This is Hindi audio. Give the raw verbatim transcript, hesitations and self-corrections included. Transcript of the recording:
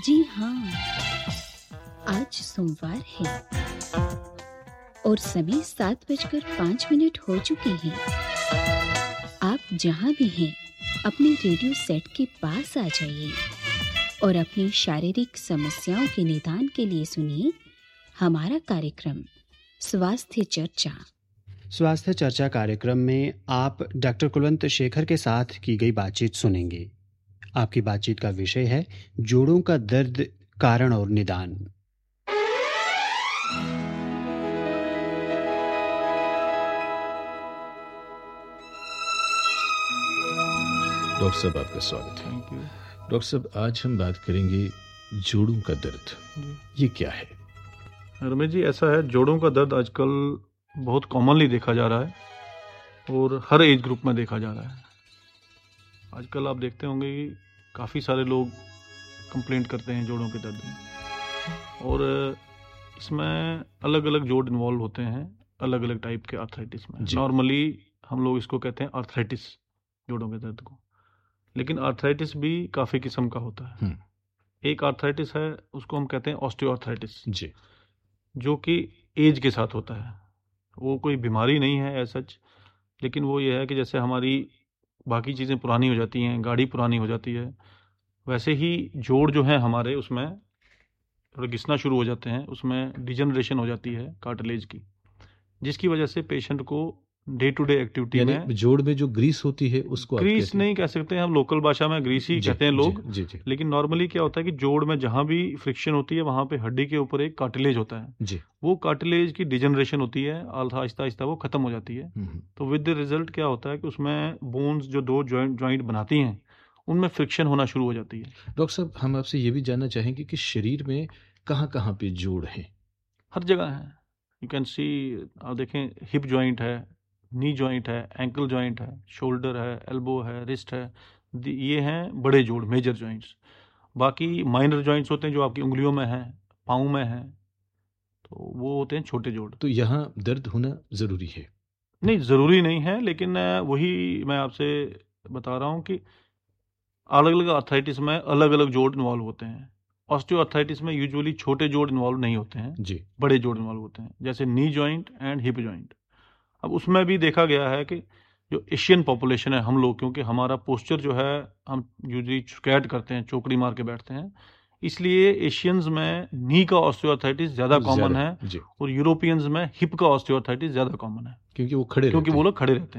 जी हाँ, आज सोमवार है और समय सात बजकर पाँच मिनट हो चुके हैं। आप जहाँ भी हैं अपने रेडियो सेट के पास आ जाइए और अपनी शारीरिक समस्याओं के निदान के लिए सुनिए हमारा कार्यक्रम स्वास्थ्य चर्चा। स्वास्थ्य चर्चा कार्यक्रम में आप डॉक्टर कुलवंत शेखर के साथ की गई बातचीत सुनेंगे। आपकी बातचीत का विषय है जोड़ों का दर्द, कारण और निदान। डॉक्टर साहब, आपका स्वागत है। थैंक यू डॉक्टर साहब। आज हम बात करेंगे जोड़ों का दर्द। ये क्या है? रमेश जी, ऐसा है, जोड़ों का दर्द आजकल बहुत कॉमनली देखा जा रहा है और हर एज ग्रुप में देखा जा रहा है। आजकल आप देखते होंगे कि काफ़ी सारे लोग कंप्लेंट करते हैं जोड़ों के दर्द में, और इसमें अलग अलग जोड़ इन्वॉल्व होते हैं अलग अलग टाइप के आर्थराइटिस में। नॉर्मली हम लोग इसको कहते हैं आर्थराइटिस, जोड़ों के दर्द को। लेकिन आर्थराइटिस भी काफ़ी किस्म का होता है। एक आर्थराइटिस है, उसको हम कहते हैं ऑस्टियोआर्थराइटिस जी, जो कि एज के साथ होता है। वो कोई बीमारी नहीं है एज सच, लेकिन वो ये है कि जैसे हमारी बाकी चीज़ें पुरानी हो जाती हैं, गाड़ी पुरानी हो जाती है, वैसे ही जोड़ जो हैं हमारे उसमें थोड़े घिसना शुरू हो जाते हैं, उसमें डिजनरेशन हो जाती है कार्टिलेज की, जिसकी वजह से पेशेंट को डे टू डे एक्टिविटी में जोड़ में जो ग्रीस होती है उसको ग्रीस नहीं कह सकते हैं हम, लोकल भाषा में ग्रीस ही कहते हैं लोग। जी, जी, जी। लेकिन नॉर्मली क्या होता है कि जोड़ में जहां भी फ्रिक्शन होती है वहां पे हड्डी के ऊपर एक कार्टिलेज होता है जी। वो कार्टिलेज की डिजनरेशन होती है, आहिस्ता आहिस्ता वो खत्म हो जाती है। तो विद द रिजल्ट क्या होता है कि उसमें बोन्स जो दो जॉइंट जॉइंट बनाती हैं उनमें फ्रिक्शन होना शुरू हो जाती है। डॉक्टर साहब, हम आपसे ये भी जानना चाहेंगे कि शरीर में कहाँ कहाँ पे जोड़ हैं? हर जगह है। यू कैन सी, आप देखें, हिप जॉइंट है, नी जॉइंट है, एंकल जॉइंट है, शोल्डर है, एल्बो है, रिस्ट है। ये हैं बड़े जोड़, मेजर जॉइंट्स। बाकी माइनर जॉइंट्स होते हैं जो आपकी उंगलियों में हैं, पाँव में हैं, तो वो होते हैं छोटे जोड़। तो यहाँ दर्द होना ज़रूरी है? नहीं, ज़रूरी नहीं है, लेकिन वही मैं आपसे बता रहा हूँ कि अलग अलग आर्थराइटिस में अलग अलग जोड़ इन्वॉल्व होते हैं। ऑस्टियोआर्थराइटिस में यूजुअली छोटे जोड़ इन्वॉल्व नहीं होते हैं जी, बड़े जोड़ इन्वॉल्व होते हैं, जैसे knee joint and hip joint. अब उसमें भी देखा गया है कि जो एशियन पॉपुलेशन है, हम लोग, क्योंकि हमारा पोस्चर जो है, हम यूजुअली स्क्वैट करते हैं, चौकड़ी मार के बैठते हैं, इसलिए एशियंस में नी का ऑस्टियोआर्थराइटिस ज़्यादा कॉमन है और यूरोपियंस में हिप का ऑस्टियोआर्थराइटिस ज़्यादा कॉमन है, क्योंकि वो खड़े क्योंकि वो लोग खड़े रहते हैं।